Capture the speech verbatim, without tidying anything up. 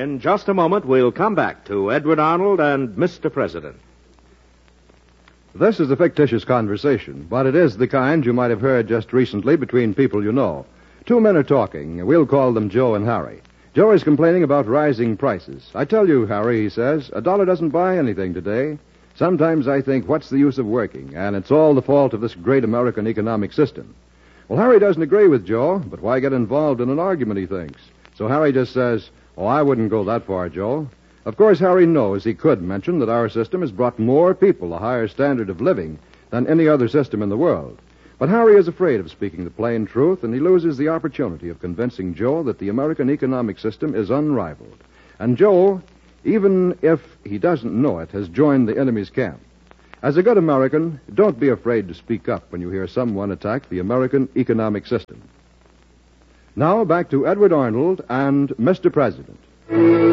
In just a moment, we'll come back to Edward Arnold and Mister President. This is a fictitious conversation, but it is the kind you might have heard just recently between people you know. Two men are talking. We'll call them Joe and Harry. Joe is complaining about rising prices. I tell you, Harry, he says, a dollar doesn't buy anything today. Sometimes I think, what's the use of working? And it's all the fault of this great American economic system. Well, Harry doesn't agree with Joe, but why get involved in an argument, he thinks. So Harry just says, oh, I wouldn't go that far, Joe. Of course, Harry knows he could mention that our system has brought more people a higher standard of living than any other system in the world. But Harry is afraid of speaking the plain truth, and he loses the opportunity of convincing Joe that the American economic system is unrivaled. And Joe, even if he doesn't know it, has joined the enemy's camp. As a good American, don't be afraid to speak up when you hear someone attack the American economic system. Now, back to Edward Arnold and Mister President.